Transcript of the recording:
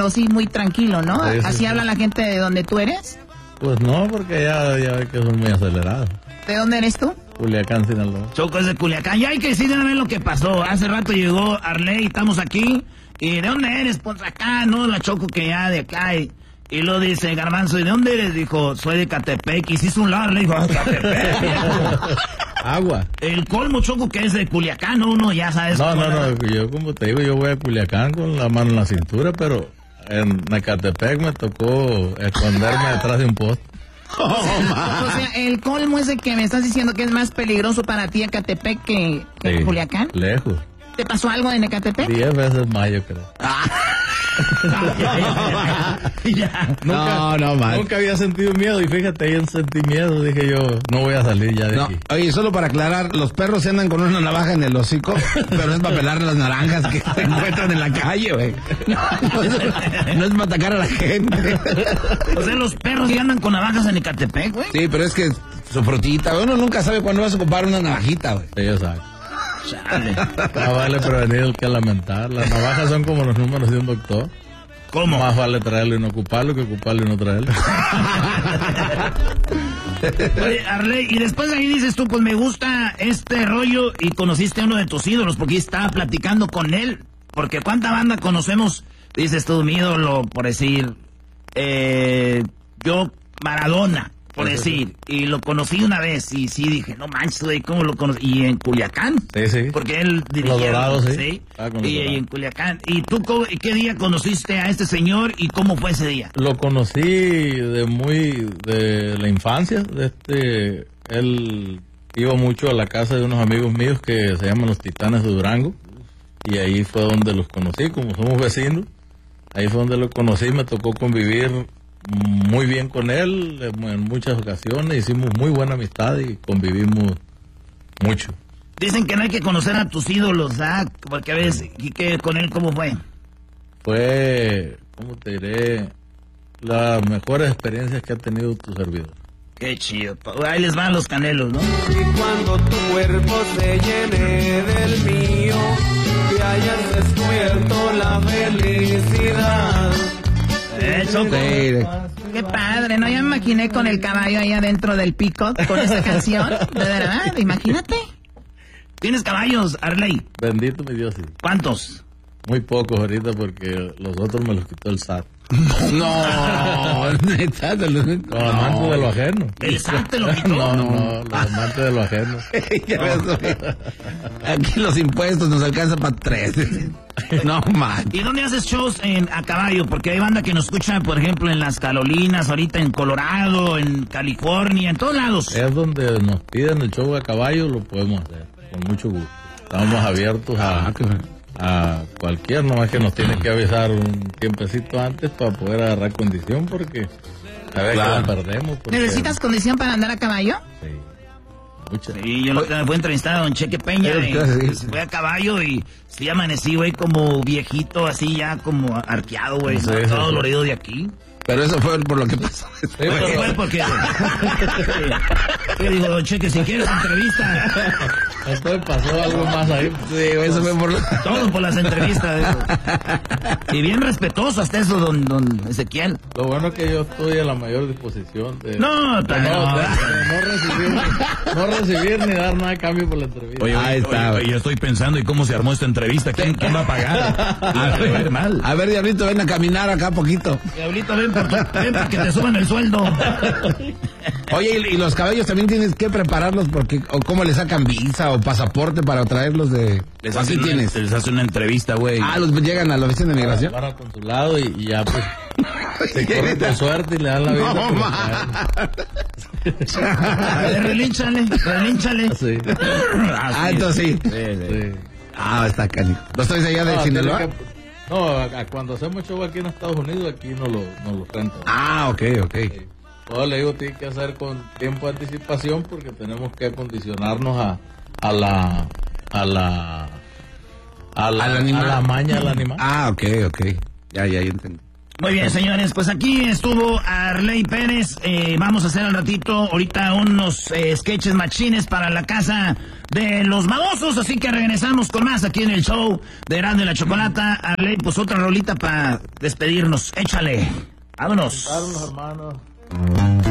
sí, muy tranquilo, ¿no? Sí, ¿Así sí. habla la gente de donde tú eres? Pues no, porque ya ve que son muy acelerados. ¿De dónde eres tú? Culiacán, Sinaloa. Choco es de Culiacán. Ya hay que decir a ver lo que pasó. Hace rato llegó Arley, estamos aquí. ¿Y de dónde eres? Pues acá, ¿no? La Choco que ya de acá. Y luego dice Garbanzo, ¿y de dónde eres? Dijo, soy de Catepec. Y se hizo un lado, le dijo, Catepec. Agua. El colmo, Choco, que es de Culiacán, ¿no? Uno ya sabes. No, yo como te digo, yo voy a Culiacán con la mano en la cintura, pero en Ecatepec me tocó esconderme detrás de un poste. O sea, el colmo es el que me estás diciendo que es más peligroso para ti Ecatepec que Sí, Culiacán. Lejos. ¿Te pasó algo en Ecatepec? 10 veces más, yo creo. Nunca había sentido miedo y fíjate, ahí sentí miedo, dije yo, no voy a salir ya de aquí. Oye, solo para aclarar, los perros se andan con una navaja en el hocico, pero es para pelar las naranjas que se encuentran en la calle, güey. No es para atacar a la gente. O sea, los perros ya andan con navajas en Ecatepec, güey. Sí, pero es que su frutita, uno nunca sabe cuándo vas a ocupar una navajita, güey. Sí, exacto. Más vale prevenir que lamentar. Las navajas son como los números de un doctor. ¿Cómo? Más vale traerlo y no ocuparlo que ocuparlo y no traerlo. Oye, Arley, y después de ahí dices tú, pues me gusta este rollo y conociste a uno de tus ídolos porque estaba platicando con él. Porque ¿cuánta banda conocemos? Dices tú, mi ídolo, por decir, yo, Maradona, por decir, y lo conocí una vez y sí dije, no manches, güey, ¿cómo lo conocí? Y en Culiacán. Sí. Porque él dirigía. Los Dorados, sí. Y en Culiacán. ¿Y tú qué día conociste a este señor y cómo fue ese día? Lo conocí de la infancia. Él iba mucho a la casa de unos amigos míos que se llaman los Titanes de Durango. Y ahí fue donde los conocí, como somos vecinos. Ahí fue donde lo conocí, me tocó convivir muy bien con él en muchas ocasiones, hicimos muy buena amistad y convivimos mucho. Dicen que no hay que conocer a tus ídolos, ¿ah? Porque a veces, ¿y qué con él cómo fue? Fue, ¿cómo te diré? Las mejores experiencias que ha tenido tu servidor. Qué chido. Ahí les van los Canelos, ¿no? Y cuando tu cuerpo se llene del mío, que hayas descubierto la felicidad. Choco. Qué padre, ¿no? Ya me imaginé con el caballo ahí adentro del Peacock con esa canción. De verdad, imagínate. ¿Tienes caballos, Arley? Bendito mi Dios, sí. ¿Cuántos? Muy pocos ahorita porque los otros me los quitó el SAT. No, neta, Los amantes de lo ajeno. ¿El SAT te lo quitó? No, los amantes de lo ajeno. Ya ves, güey. Aquí los impuestos nos alcanzan para 3. No, man. ¿Y dónde haces shows a caballo? Porque hay banda que nos escucha, por ejemplo, en las Carolinas, ahorita en Colorado, en California, en todos lados. Es donde nos piden el show a caballo, lo podemos hacer, con mucho gusto. Estamos abiertos a cualquier, nomás que nos tienen que avisar un tiempecito antes para poder agarrar condición, porque a veces la perdemos. Porque... ¿Necesitas condición para andar a caballo? Sí, mucha. Sí, yo lo que fui a entrevistar a don Cheque Peña y fue a caballo y sí amanecí, güey, como viejito, así ya como arqueado, güey, Sí, todo sí. dolorido de aquí. Pero eso fue por lo que pasó. Fue porque... ¿Qué digo, don Cheque? Si quieres entrevista... Entonces pasó algo más ahí. Sí, eso fue por... Todo por las entrevistas. Y bien respetuoso hasta eso, don Ezequiel. Lo bueno es que yo estoy a la mayor disposición de No recibir ni dar nada a cambio por la entrevista. Oye, Ahí está, yo estoy pensando, ¿y cómo se armó esta entrevista? ¿Quién va a pagar? A ver, Diablito, ven a caminar acá poquito. Diablito, ven para que te suban el sueldo. Oye, y los caballos también tienes que prepararlos porque, o cómo le sacan visa o pasaporte para traerlos de... Les Aquí hacen tienes. les hace una entrevista, güey. Ah, los llegan a la oficina de migración. Van al consulado y ya pues se corren con suerte y le dan la vida. No, Relínchale. Sí. Entonces sí. Sí. Ah, está canijo. ¿Los traes allá de Sinaloa? Cuando hacemos show aquí en Estados Unidos, aquí no lo rentan. Ah, ok. Todo le digo, tiene que hacer con tiempo de anticipación porque tenemos que acondicionarnos a la maña del animal. Ah, ok. Ya entendí. Muy bien, señores, pues aquí estuvo Arley Pérez. Vamos a hacer al ratito ahorita unos sketches machines para la casa de los babosos, así que regresamos con más aquí en el show de Erasmo y la Chocolata. Arley, pues otra rolita para despedirnos. Échale. Vámonos. Hermanos.